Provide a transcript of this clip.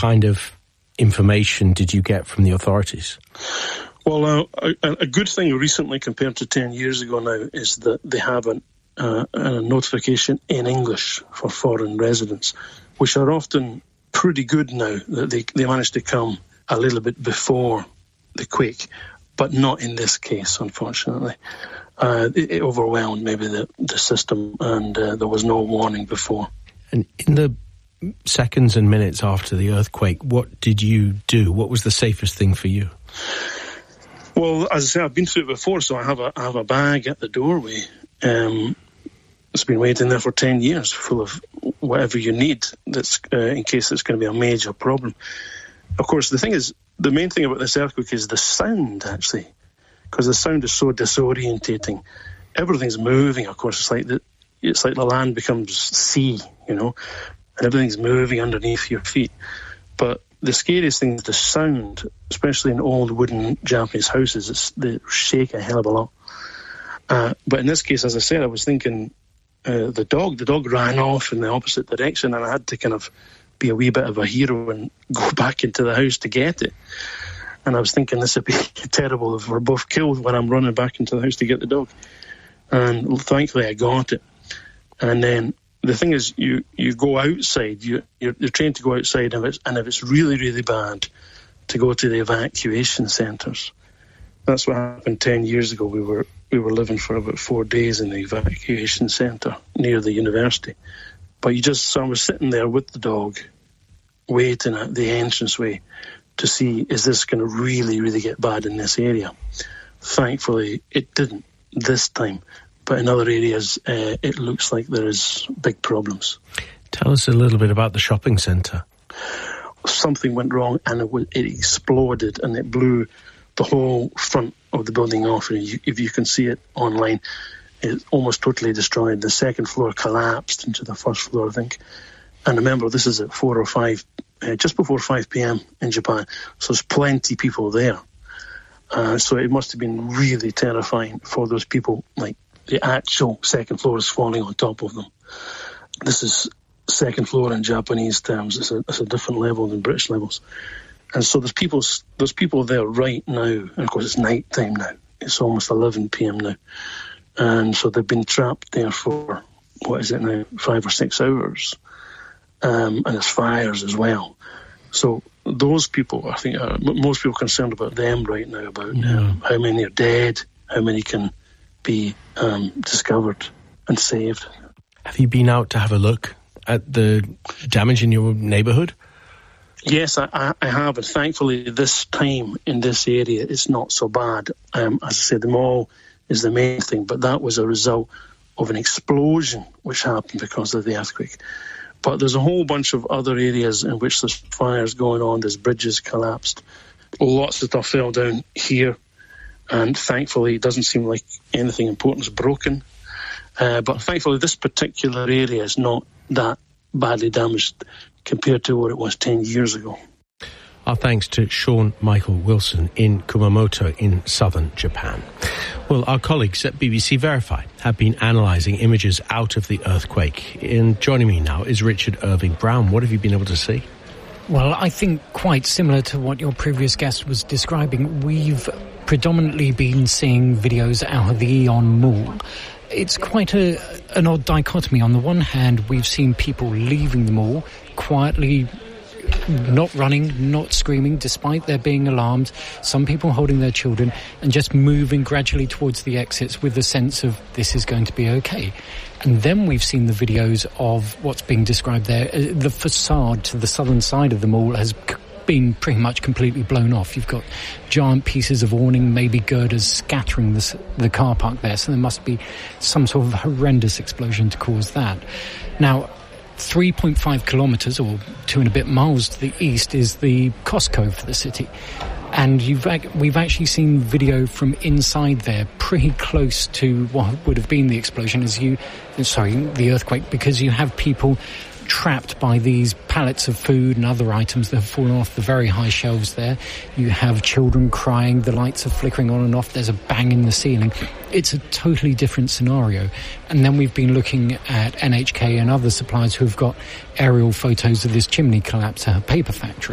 kind of information did you get from the authorities? Well, a good thing recently compared to 10 years ago now is that they have a notification in English for foreign residents, which are often pretty good now, that they managed to come a little bit before the quake, but not in this case, unfortunately. It overwhelmed maybe the system, and there was no warning before. And in the seconds and minutes after the earthquake, what did you do? What was the safest thing for you? Well, as I say, I've been through it before, so I have a bag at the doorway. It's been waiting there for 10 years, full of whatever you need that's in case it's going to be a major problem. Of course, the main thing about this earthquake is the sound, actually, because the sound is so disorientating. Everything's moving, of course. It's like the land becomes sea, and everything's moving underneath your feet. But the scariest thing is the sound, especially in old wooden Japanese houses. They shake a hell of a lot. But in this case, as I said, I was thinking the dog ran off in the opposite direction, and I had to kind of be a wee bit of a hero and go back into the house to get it. And I was thinking this would be terrible if we're both killed when I'm running back into the house to get the dog. And thankfully I got it. And then the thing is, you go outside, you're trained to go outside, and if it's really, really bad, to go to the evacuation centres. That's what happened 10 years ago. We were living for about 4 days in the evacuation centre near the university. But so I was sitting there with the dog, waiting at the entranceway to see, is this going to really, really get bad in this area? Thankfully, it didn't this time. But in other areas, it looks like there is big problems. Tell us a little bit about the shopping centre. Something went wrong, and it exploded, and it blew the whole front of the building off. If you can see it online, it's almost totally destroyed. The second floor collapsed into the first floor, I think. And remember, this is at 4 or 5, just before 5 p.m. in Japan, so there's plenty of people there. So it must have been really terrifying for those people. Like, the actual second floor is falling on top of them. This is second floor in Japanese terms. It's a different level than British levels. And so there's people there right now. And of course, it's night time now. It's almost 11 p.m. now. And so they've been trapped there for, 5 or 6 hours. And there's fires as well. So those people, I think, most people are concerned about them right now, about how many are dead, how many can be discovered and saved. Have you been out to have a look at the damage in your neighbourhood? Yes, I have, and thankfully this time in this area it's not so bad. As I said, the mall is the main thing, but that was a result of an explosion which happened because of the earthquake. But there's a whole bunch of other areas in which there's fires going on, there's bridges collapsed, lots of stuff fell down here, and thankfully it doesn't seem like anything important is broken. But thankfully this particular area is not that badly damaged compared to what it was 10 years ago. Our thanks to Sean Michael Wilson in Kumamoto in southern Japan. Well, our colleagues at BBC Verify have been analysing images out of the earthquake. And joining me now is Richard Irving Brown. What have you been able to see? Well, I think quite similar to what your previous guest was describing. We've predominantly been seeing videos out of the Aeon Mall. It's quite an odd dichotomy. On the one hand, we've seen people leaving the mall quietly, not running, not screaming, despite there being alarmed, some people holding their children and just moving gradually towards the exits with the sense of this is going to be okay. And then we've seen the videos of what's being described there. The facade to the southern side of the mall has been pretty much completely blown off. You've got giant pieces of awning, maybe girders, scattering the car park there, so there must be some sort of horrendous explosion to cause that. Now, 3.5 kilometres or 2 and a bit miles to the east is the Costco for the city. And we've actually seen video from inside there, pretty close to what would have been the explosion, the earthquake, because you have people trapped by these pallets of food and other items that have fallen off the very high shelves there. You have children crying, the lights are flickering on and off, there's a bang in the ceiling. It's a totally different scenario. And then we've been looking at NHK and other suppliers who've got aerial photos of this chimney collapse at a paper factory.